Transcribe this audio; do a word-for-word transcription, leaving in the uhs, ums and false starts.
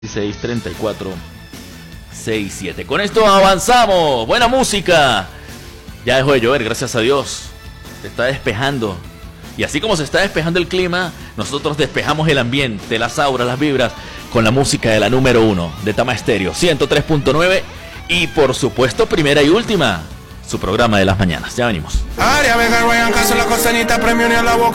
seis treinta y cuatro sesenta y siete. Con esto avanzamos. Buena música. Ya dejó de llover, gracias a Dios. Se está despejando. Y así como se está despejando el clima, nosotros despejamos el ambiente, las auras, las vibras, con la música de la número uno de Tama Estéreo, ciento tres punto nueve. Y por supuesto, primera y última, su programa de las mañanas. Ya venimos.